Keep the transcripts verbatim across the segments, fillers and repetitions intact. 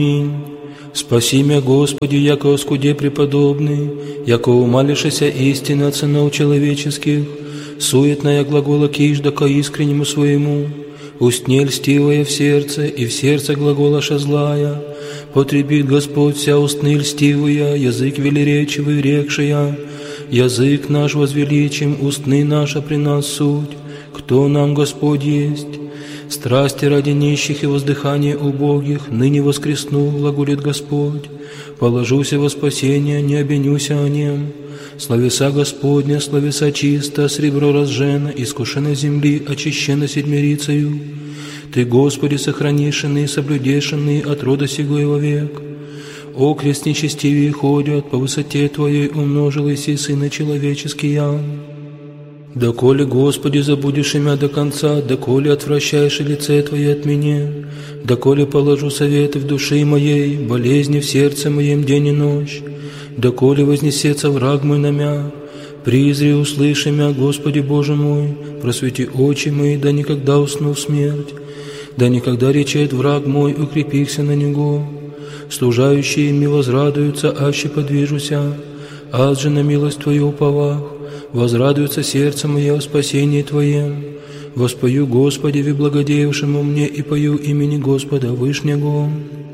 Спаси мя, Господи, яко оскуде преподобный, яко умалишься истина от сынов человеческих, суетная глагола кижда ко искреннему своему, устне льстивая в сердце, и в сердце глаголаша злая, потребит Господь вся устны льстивая, язык велеречивый рекшия, язык наш возвеличим, устны наша при нас суть, кто нам Господь есть. Страсти ради нищих и воздыхание убогих, ныне воскресну, глаголит Господь. Положуся во спасение, не обвинюся о нем. Словеса Господня, словеса чисто, сребро разжено, искушено земли, очищено седмирицею. Ты, Господи, сохранишенный, соблюдешенный от рода сего и вовек. Окрест нечестивее ходят, по высоте Твоей умножились и сына человеческие. Доколе, Господи, забудешь имя до конца, доколе отвращаешь лице Твое от меня, доколе положу советы в душе моей, болезни в сердце моем день и ночь, доколе вознесется враг мой на мя, призри, услыши мя, Господи Боже мой, просвети очи мои, да никогда усну в смерть, да никогда речет враг мой, укрепихся на него, служающие ми возрадуются, аще подвижуся, аз же на милость Твою уповах. Возрадуется сердце мое о спасении Твоем. Воспою Господи, ви благодеявшему мне, и пою имени Господа Вышнего.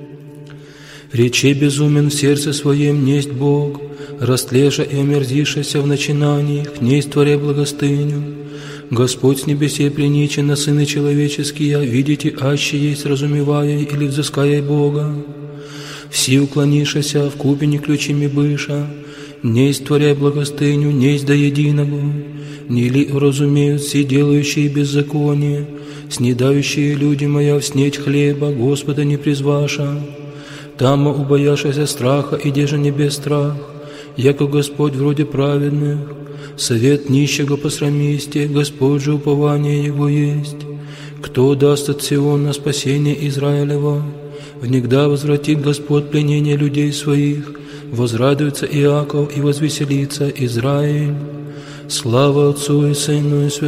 Рече безумен в сердце своем несть Бог, растлеша и омерзишася в начинаниях, несть творя благостыню. Господь с небесе приничен на сыны человеческие, видите, аще есть разумевая или взыская Бога. Все уклонишася, в купе не ключими быша, несть творяй благостыню, несть до единого, не ли разумеют все делающие беззаконие, снедающие люди моя вснеть хлеба, Господа не призваша, тама убояшася страха, и деже не без страх, яко Господь вроде праведных, совет нищего посрамисте, Господь же упование Его есть, кто даст от Сиона спасение Израилева, внегда возвратит Господь пленение людей своих, возрадуется Иаков и возвеселится Израиль. Слава Отцу и Сыну и Святому.